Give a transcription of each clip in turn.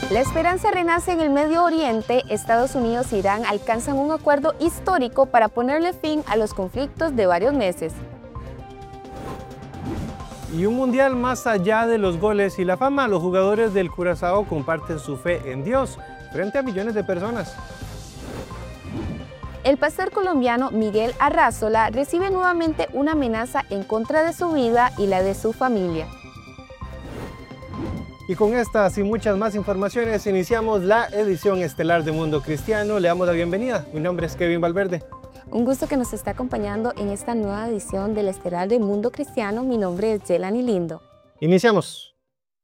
La esperanza renace en el Medio Oriente. Estados Unidos e Irán alcanzan un acuerdo histórico para ponerle fin a los conflictos de varios meses. Y un mundial más allá de los goles y la fama, los jugadores del Curazao comparten su fe en Dios frente a millones de personas. El pastor colombiano Miguel Arrázola recibe nuevamente una amenaza en contra de su vida y la de su familia. Y con estas y muchas más informaciones iniciamos la edición estelar de Mundo Cristiano. Le damos la bienvenida. Mi nombre es Kevin Valverde. Un gusto que nos esté acompañando en esta nueva edición del estelar de Mundo Cristiano. Mi nombre es Yelani Lindo. Iniciamos.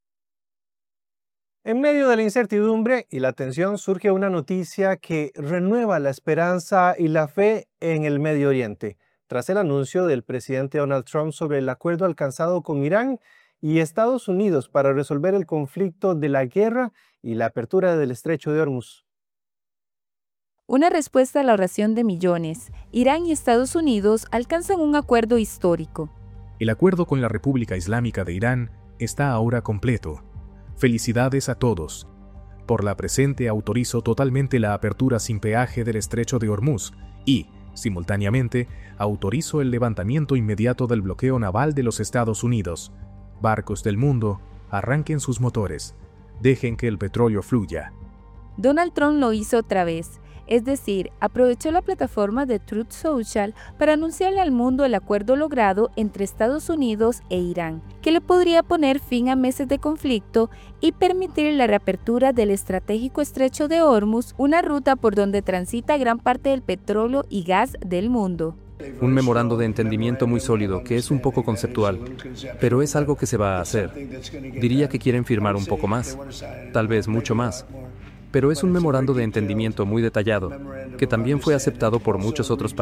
En medio de la incertidumbre y la tensión surge una noticia que renueva la esperanza y la fe en el Medio Oriente. Tras el anuncio del presidente Donald Trump sobre el acuerdo alcanzado con Irán y Estados Unidos para resolver el conflicto de la guerra y la apertura del estrecho de Hormuz. Una respuesta a la oración de millones. Irán y Estados Unidos alcanzan un acuerdo histórico. El acuerdo con la República Islámica de Irán está ahora completo. Felicidades a todos. Por la presente autorizo totalmente la apertura sin peaje del estrecho de Hormuz y, simultáneamente, autorizo el levantamiento inmediato del bloqueo naval de los Estados Unidos. Barcos del mundo, arranquen sus motores. Dejen que el petróleo fluya. Donald Trump lo hizo otra vez. Es decir, aprovechó la plataforma de Truth Social para anunciarle al mundo el acuerdo logrado entre Estados Unidos e Irán, que le podría poner fin a meses de conflicto y permitir la reapertura del estratégico estrecho de Hormuz, una ruta por donde transita gran parte del petróleo y gas del mundo. Un memorando de entendimiento muy sólido, que es un poco conceptual, pero es algo que se va a hacer. Diría que quieren firmar un poco más, tal vez mucho más. Pero es un memorando de entendimiento muy detallado, que también fue aceptado por muchos otros países.